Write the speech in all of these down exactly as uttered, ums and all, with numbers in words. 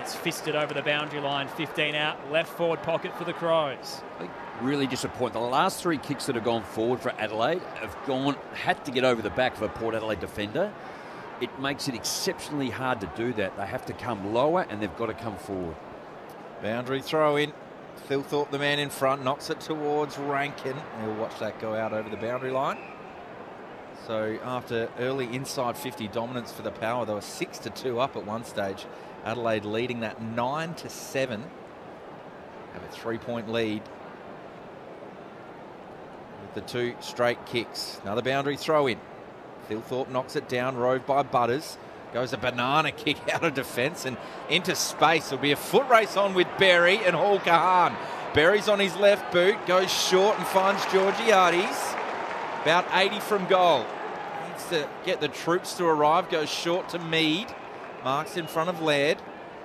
It's fisted over the boundary line, fifteen out, left forward pocket for the Crows. I think really disappointing. The last three kicks that have gone forward for Adelaide have gone, had to get over the back of a Port Adelaide defender. It makes it exceptionally hard to do that. They have to come lower and they've got to come forward. Boundary throw in. Thilthorpe, the man in front, knocks it towards Rankin. He'll watch that go out over the boundary line. So after early inside fifty dominance for the Power, they were six to two up at one stage. Adelaide leading that nine to seven. Have a three-point lead with the two straight kicks. Another boundary throw in. Thilthorpe knocks it down, roved by Butters. Goes a banana kick out of defence and into space. There'll be a foot race on with Berry and Hall Kahan. Berry's on his left boot, goes short and finds Georgiades. About eighty from goal. Needs to get the troops to arrive. Goes short to Mead. Marks in front of Laird.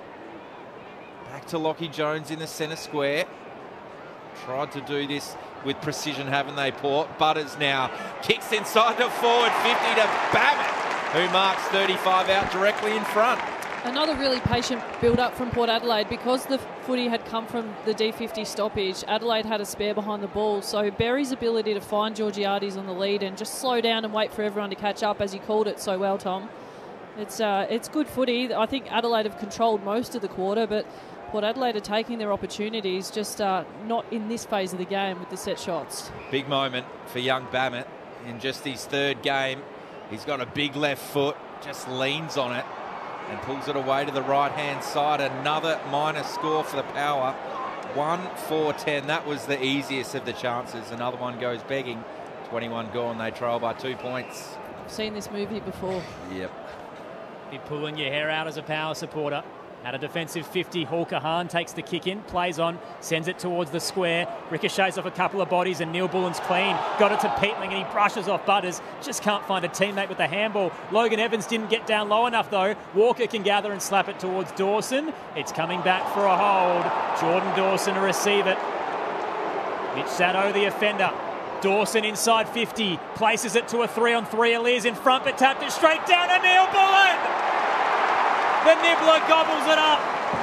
Back to Lockie Jones in the centre square. Tried to do this with precision, haven't they, Port? Butters now kicks inside the forward fifty to Babbitt, who marks thirty-five out directly in front. Another really patient build-up from Port Adelaide. Because the footy had come from the D fifty stoppage, Adelaide had a spare behind the ball. So Berry's ability to find Georgiades on the lead and just slow down and wait for everyone to catch up, as you called it so well, Tom. It's uh, it's good footy. I think Adelaide have controlled most of the quarter, but Port Adelaide are taking their opportunities, just uh, not in this phase of the game with the set shots. Big moment for young Babbitt in just his third game. He's got a big left foot, just leans on it and pulls it away to the right-hand side. Another minor score for the Power. one four ten. That was the easiest of the chances. Another one goes begging. twenty-one gone. They trail by two points. I've seen this movie before. Yep. Be pulling your hair out as a Power supporter. At a defensive fifty, Hall Kahan takes the kick in, plays on, sends it towards the square, ricochets off a couple of bodies, and Neil Bullen's clean. Got it to Peatling and he brushes off Butters. Just can't find a teammate with the handball. Logan Evans didn't get down low enough though. Walker can gather and slap it towards Dawson. It's coming back for a hold. Jordan Dawson to receive it. Mitch Sado, the offender. Dawson inside fifty, places it to a three on three. Alia's in front, but tapped it straight down to Neil Bullen. The Nibbler gobbles it up.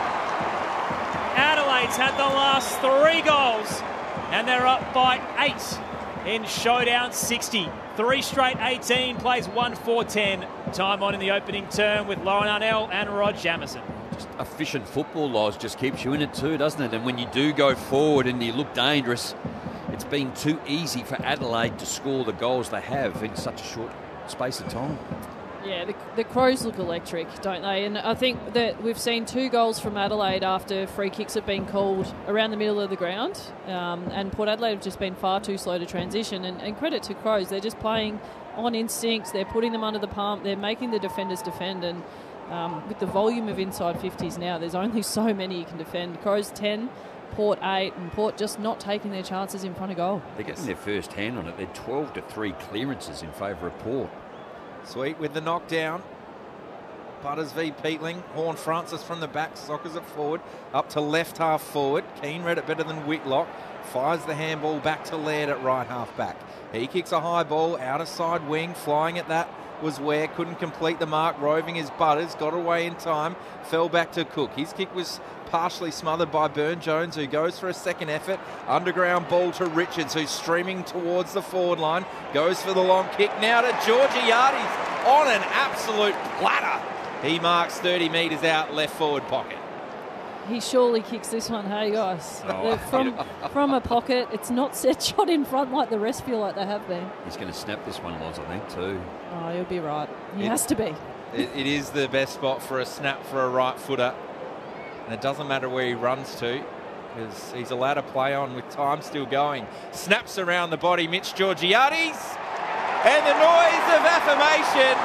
Adelaide's had the last three goals, and they're up by eight in showdown sixty. Three straight eighteen, plays one four ten. Time on in the opening term with Lauren Arnell and Rod Jamieson. Just efficient football, Loz, just keeps you in it too, doesn't it? And when you do go forward and you look dangerous, it's been too easy for Adelaide to score the goals they have in such a short space of time. Yeah, the, the Crows look electric, don't they? And I think that we've seen two goals from Adelaide after free kicks have been called around the middle of the ground. Um, and Port Adelaide have just been far too slow to transition. And, and credit to Crows, they're just playing on instinct. They're putting them under the pump. They're making the defenders defend. And um, with the volume of inside fifties now, there's only so many you can defend. Crows ten, Port eight, and Port just not taking their chances in front of goal. They're getting their first hand on it. They're twelve to three clearances in favour of Port. Sweet with the knockdown. Butters v Peatling. Horn Francis from the back, sockers it forward. Up to left half forward. Keane read it better than Whitlock. Fires the handball back to Laird at right half back. He kicks a high ball out of side wing. Flying at that was Ware. Couldn't complete the mark. Roving his Butters. Got away in time. Fell back to Cook. His kick was partially smothered by Burne-Jones, who goes for a second effort. Underground ball to Richards, who's streaming towards the forward line. Goes for the long kick now to Georgiades on an absolute platter. He marks thirty metres out, left forward pocket. He surely kicks this one, hey guys. Oh, from, from a pocket, it's not set shot in front like the rest feel like they have been. He's going to snap this one, Loz, I think, too. Oh, he'll be right. He it, has to be. It, it is the best spot for a snap for a right footer. And it doesn't matter where he runs to, because he's allowed to play on with time still going. Snaps around the body, Mitch Georgiades. And the noise of affirmation.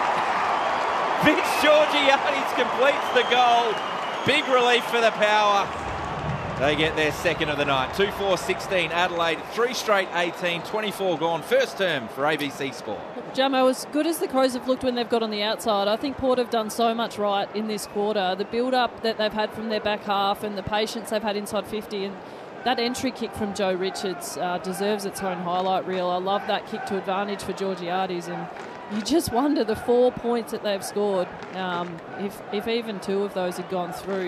Mitch Georgiades completes the goal. Big relief for the Power. They get their second of the night. two four sixteen Adelaide, three straight eighteen, twenty-four gone. First term for A B C Sport. Jamo, as good as the Crows have looked when they've got on the outside, I think Port have done so much right in this quarter. The build-up that they've had from their back half and the patience they've had inside fifty, and that entry kick from Joe Richards uh, deserves its own highlight reel. I love that kick to advantage for Georgiades, and you just wonder the four points that they've scored, um, if, if even two of those had gone through.